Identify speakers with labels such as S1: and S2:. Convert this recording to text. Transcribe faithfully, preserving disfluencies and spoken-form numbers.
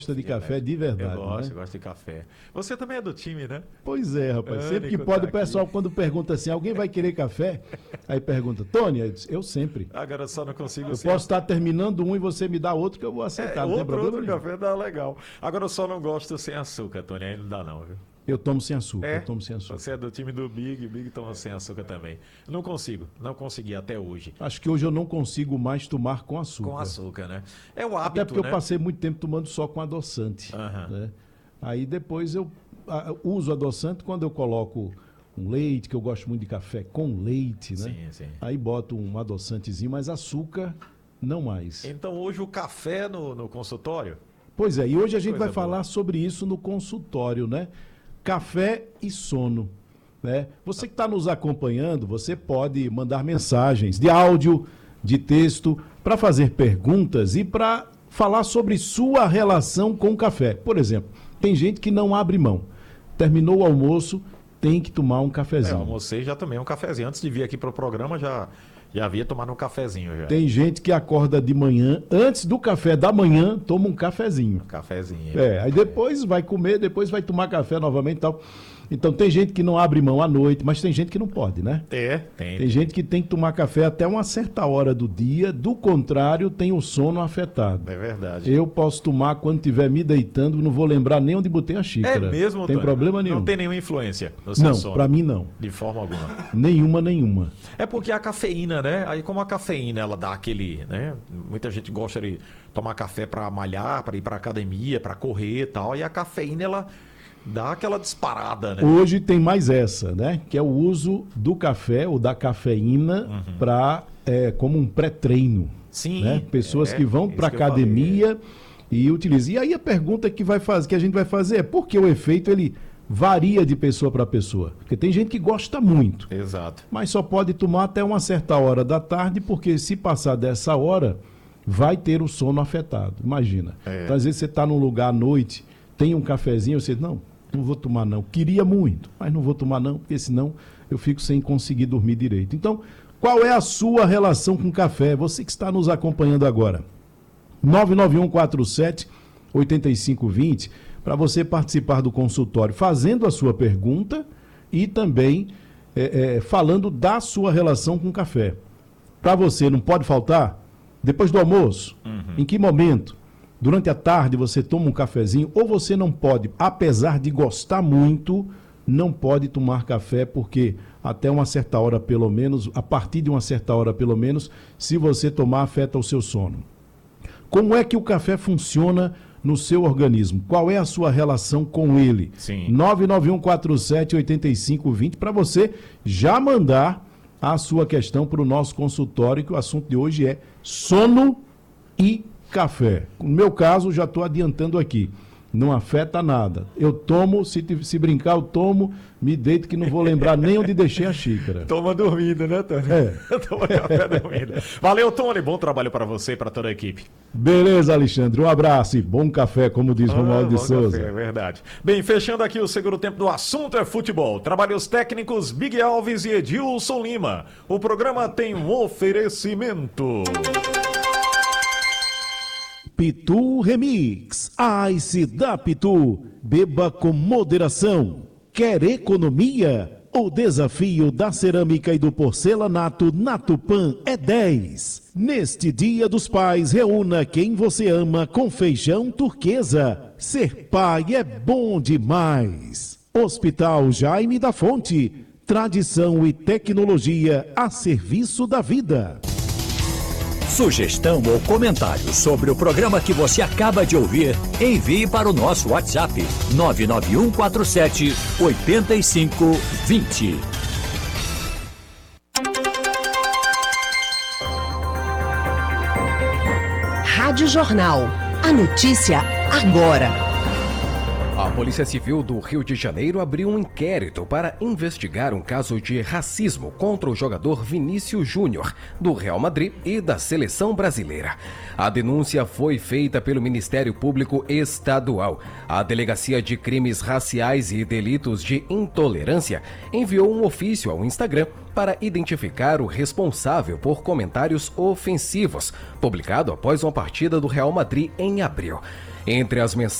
S1: de café de verdade,
S2: Eu gosto,
S1: né?
S2: eu gosto de café. Você também é do time, né?
S1: Pois é, rapaz. Sempre que
S2: Ânico
S1: pode,
S2: tá
S1: o pessoal,
S2: aqui.
S1: quando pergunta assim, alguém vai querer café? Aí pergunta, Tony, eu, disse, eu sempre.
S2: Agora eu só não consigo
S1: Eu
S2: ser-
S1: posso estar terminando um e você me dá outro que eu vou
S2: É,
S1: aceitar, não tem
S2: outro,
S1: problema
S2: outro
S1: nenhum.
S2: café dá legal. Agora eu só não gosto sem açúcar, Tony. Aí não dá não, viu?
S1: Eu tomo sem açúcar,
S2: É?
S1: eu tomo sem açúcar.
S2: Você é do time do Big, Big toma sem açúcar também. Não consigo, não consegui até hoje.
S1: Acho que hoje eu não consigo mais tomar com açúcar.
S2: Com açúcar, né? É o
S1: Até
S2: hábito,
S1: porque
S2: né?
S1: eu passei muito tempo tomando só com adoçante.
S2: Aham.
S1: Né? Aí depois eu ah, uso adoçante quando eu coloco um leite, que eu gosto muito de café com leite, né?
S2: Sim, sim.
S1: Aí boto um adoçantezinho, mas açúcar não mais.
S2: Então hoje o café no, no consultório?
S1: Pois é, e hoje a gente
S2: Coisa
S1: vai
S2: boa.
S1: falar sobre isso no consultório, né? Café e sono, né? Você que está nos acompanhando, você pode mandar mensagens de áudio, de texto, para fazer perguntas e para falar sobre sua relação com o café. Por exemplo, tem gente que não abre mão. Terminou o almoço, tem que tomar um
S2: É,
S1: cafezinho.
S2: eu almocei já tomei um cafezinho. Antes de vir aqui pro programa, já, já havia tomado um cafezinho já.
S1: Tem gente que acorda de manhã, antes do café da manhã, toma um cafezinho.
S2: Cafezinho.
S1: É, aí depois vai comer, depois vai tomar café novamente e tal. Então tem gente que não abre mão à noite, mas tem gente que não pode, né?
S2: É, tem.
S1: Tem gente que tem que tomar café até uma certa hora do dia, do contrário, tem o sono afetado.
S2: É verdade.
S1: Eu posso tomar quando estiver me deitando, não vou lembrar nem onde botei a
S2: É
S1: xícara.
S2: mesmo,
S1: Tem
S2: Tony?
S1: problema nenhum.
S2: Não tem nenhuma influência no seu
S1: Não,
S2: sono?
S1: pra mim não.
S2: De forma alguma.
S1: Nenhuma, nenhuma.
S2: É porque a cafeína, né? Aí como a cafeína, ela dá aquele, né? Muita gente gosta de tomar café pra malhar, pra ir pra academia, pra correr e tal. E a cafeína, ela dá aquela disparada, né?
S1: Hoje tem mais essa, né? Que é o uso do café ou da cafeína
S2: Uhum.
S1: para como um pré-treino.
S2: Sim.
S1: Né? Pessoas
S2: é,
S1: que vão
S2: isso
S1: para
S2: que eu falei.
S1: academia e utilizam. E aí a pergunta que, vai fazer, que a gente vai fazer é por que o efeito ele varia de pessoa para pessoa? Porque tem gente que gosta muito,
S2: Exato.
S1: mas só pode tomar até uma certa hora da tarde, porque se passar dessa hora, vai ter o sono afetado. Imagina.
S2: É.
S1: Então, às vezes você está num lugar à noite, tem um cafezinho, você diz, não, não vou tomar não. Queria muito, mas não vou tomar não, porque senão eu fico sem conseguir dormir direito. Então, qual é a sua relação com café? Você que está nos acompanhando agora. nove nove um quatro sete oito cinco dois zero para você participar do consultório, fazendo a sua pergunta e também é, é, falando da sua relação com café. Para você, não pode faltar? Depois do almoço?
S2: Uhum.
S1: Em que momento? Durante a tarde você toma um cafezinho ou você não pode, apesar de gostar muito, não pode tomar café porque até uma certa hora pelo menos, a partir de uma certa hora pelo menos, se você tomar afeta o seu sono. Como é que o café funciona no seu organismo? Qual é a sua relação com ele?
S2: Sim.
S1: nove nove um quatro sete oito cinco dois zero para você já mandar a sua questão para o nosso consultório, que o assunto de hoje é sono e café. No meu caso, já estou adiantando aqui. Não afeta nada. Eu tomo, se, se brincar, eu tomo, me deito que não vou lembrar nem onde deixei a xícara.
S2: Toma dormindo, né, Tony?
S1: É.
S2: Toma café dormindo. Valeu, Tony. Bom trabalho para você e para toda a equipe.
S1: Beleza, Alexandre. Um abraço e bom café, como diz Romualdo de
S2: bom
S1: Souza.
S2: café, é verdade. Bem, fechando aqui o segundo tempo do assunto é futebol. Trabalhos técnicos Big Alves e Edilson Lima. O programa tem um oferecimento.
S1: Pitu Remix, Ice da Pitu, beba com moderação. Quer economia? O desafio da cerâmica e do porcelanato na Tupã é dez. Neste Dia dos Pais, reúna quem você ama com feijão turquesa. Ser pai é bom demais. Hospital Jaime da Fonte, tradição e tecnologia a serviço da vida.
S3: Sugestão ou comentário sobre o programa que você acaba de ouvir, envie para o nosso WhatsApp nove nove um quatro sete oito cinco dois zero.
S4: Rádio Jornal. A notícia agora.
S5: A Polícia Civil do Rio de Janeiro abriu um inquérito para investigar um caso de racismo contra o jogador Vinícius Júnior, do Real Madrid e da Seleção Brasileira. A denúncia foi feita pelo Ministério Público Estadual. A Delegacia de Crimes Raciais e Delitos de Intolerância enviou um ofício ao Instagram para identificar o responsável por comentários ofensivos, publicado após uma partida do Real Madrid em abril. Entre as mensagens